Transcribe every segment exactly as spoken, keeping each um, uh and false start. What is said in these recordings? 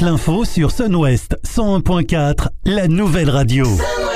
l'info sur Sun West cent un point quatre, la nouvelle radio.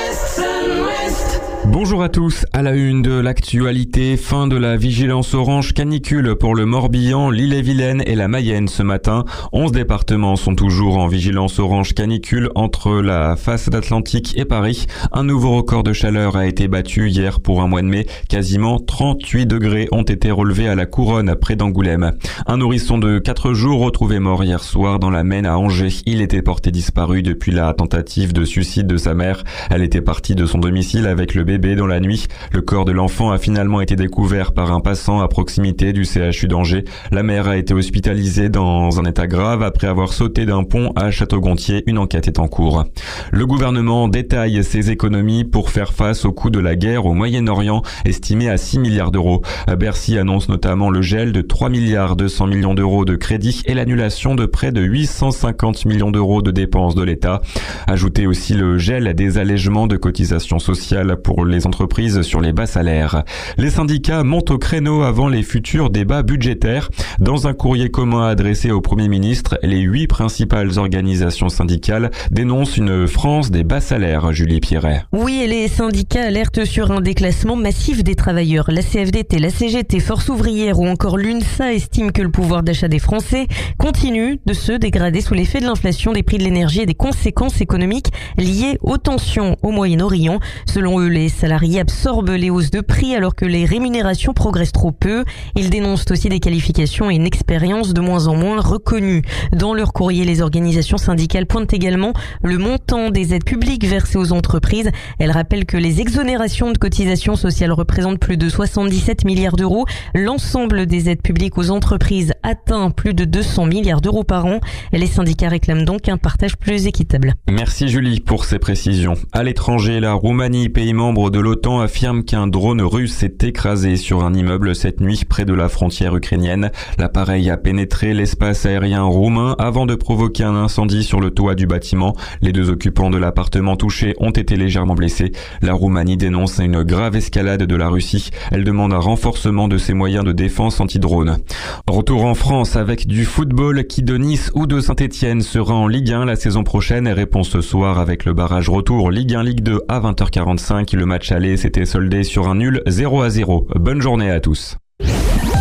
Bonjour à tous, à la une de l'actualité, fin de la vigilance orange canicule pour le Morbihan, l'Ille-et-Vilaine et la Mayenne ce matin. onze départements sont toujours en vigilance orange canicule entre la façade atlantique et Paris. Un nouveau record de chaleur a été battu hier pour un mois de mai. Quasiment trente-huit degrés ont été relevés à la Couronne près d'Angoulême. Un nourrisson de quatre jours retrouvé mort hier soir dans la Maine à Angers. Il était porté disparu depuis la tentative de suicide de sa mère. Elle était partie de son domicile avec le bébé dans la nuit. Le corps de l'enfant a finalement été découvert par un passant à proximité du C H U d'Angers. La mère a été hospitalisée dans un état grave après avoir sauté d'un pont à Château-Gontier. Une enquête est en cours. Le gouvernement détaille ses économies pour faire face au coût de la guerre au Moyen-Orient, estimé à six milliards d'euros. Bercy annonce notamment le gel de trois milliards deux cents millions d'euros de crédits et l'annulation de près de huit cent cinquante millions d'euros de dépenses de l'État. Ajoutez aussi le gel des allègements de cotisations sociales pour les entreprises sur les bas salaires. Les syndicats montent au créneau avant les futurs débats budgétaires. Dans un courrier commun adressé au Premier ministre, les huit principales organisations syndicales dénoncent une France des bas salaires, Julie Pierret. Oui, et les syndicats alertent sur un déclassement massif des travailleurs. La C F D T, la C G T, Force ouvrière ou encore l'UNSA estiment que le pouvoir d'achat des Français continue de se dégrader sous l'effet de l'inflation, des prix de l'énergie et des conséquences économiques liées aux tensions au Moyen-Orient. Selon eux, les salariés absorbent les hausses de prix alors que les rémunérations progressent trop peu. Ils dénoncent aussi des qualifications et une expérience de moins en moins reconnues. Dans leur courrier, les organisations syndicales pointent également le montant des aides publiques versées aux entreprises. Elles rappellent que les exonérations de cotisations sociales représentent plus de soixante-dix-sept milliards d'euros. L'ensemble des aides publiques aux entreprises atteint plus de deux cents milliards d'euros par an. Les syndicats réclament donc un partage plus équitable. Merci Julie pour ces précisions. À l'étranger, la Roumanie, pays membre de l'OTAN, affirme qu'un drone russe s'est écrasé sur un immeuble cette nuit près de la frontière ukrainienne. L'appareil a pénétré l'espace aérien roumain avant de provoquer un incendie sur le toit du bâtiment. Les deux occupants de l'appartement touché ont été légèrement blessés. La Roumanie dénonce une grave escalade de la Russie. Elle demande un renforcement de ses moyens de défense anti-drone. Retour en France avec du football. Qui de Nice ou de Saint-Etienne sera en Ligue un la saison prochaine? Réponse ce soir avec le barrage retour Ligue un Ligue deux à vingt heures quarante-cinq. Le match aller s'était soldé sur un nul zéro à zéro. Bonne journée à tous.